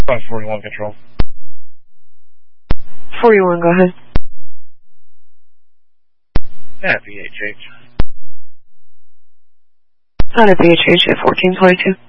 541 control. 41, go ahead. At BHH. Not at BHH at 1422.